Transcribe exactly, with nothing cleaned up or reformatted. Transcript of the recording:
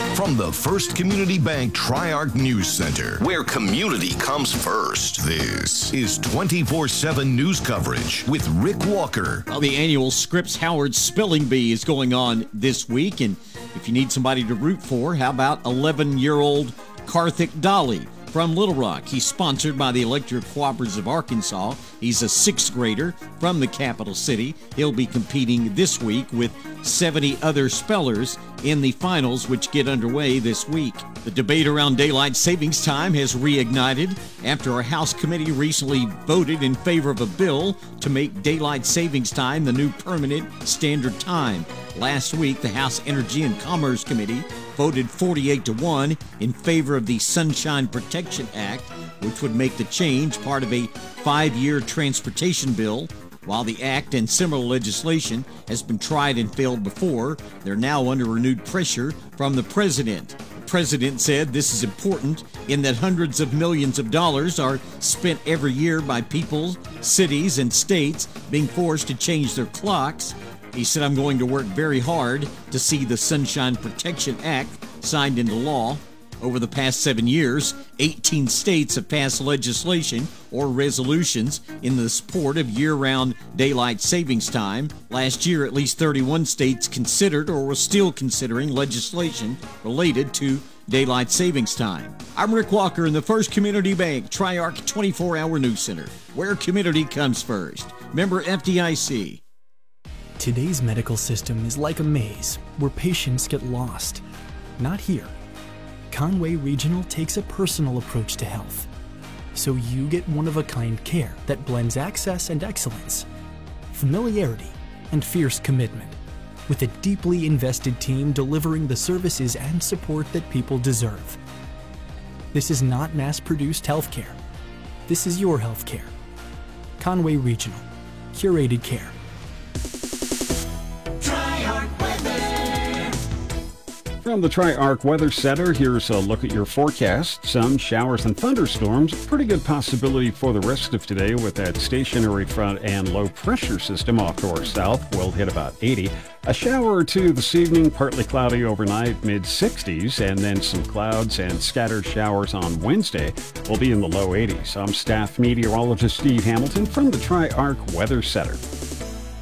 From the First Community Bank Tri-Arc News Center, where community comes first, this is twenty-four seven news coverage with Rick Walker. Well, the annual Scripps Howard Spelling Bee is going on this week, and if you need somebody to root for, how about eleven-year-old Karthik Dolly from Little Rock? He's sponsored by the Electric Cooperatives of Arkansas. He's a sixth grader from the capital city. He'll be competing this week with seventy other spellers in the finals, which get underway this week. The debate around daylight savings time has reignited after a House committee recently voted in favor of a bill to make daylight savings time the new permanent standard time. Last week, the House Energy and Commerce Committee voted forty-eight to one in favor of the Sunshine Protection Act, which would make the change part of a five-year transportation bill. While the act and similar legislation has been tried and failed before, they're now under renewed pressure from the president. The president said this is important in that hundreds of millions of dollars are spent every year by people, cities, and states being forced to change their clocks. He said, "I'm going to work very hard to see the Sunshine Protection Act signed into law." Over the past seven years, eighteen states have passed legislation or resolutions in the support of year-round daylight savings time. Last year, at least thirty-one states considered or were still considering legislation related to daylight savings time. I'm Rick Walker in the First Community Bank Tri-Arc twenty-four hour News Center, where community comes first. Member F D I C. Today's medical system is like a maze where patients get lost. Not here. Conway Regional takes a personal approach to health, so you get one-of-a-kind care that blends access and excellence, familiarity and fierce commitment, with a deeply invested team delivering the services and support that people deserve. This is not mass-produced healthcare. This is your healthcare. Conway Regional. Curated care. From the Tri-Arc Weather Center, here's a look at your forecast. Some showers and thunderstorms. Pretty good possibility for the rest of today with that stationary front and low pressure system off to our south. Will hit about eighty. A shower or two this evening, partly cloudy overnight, mid sixties, and then some clouds and scattered showers on Wednesday. Will be in the low eighties. I'm staff meteorologist Steve Hamilton from the Tri-Arc Weather Center.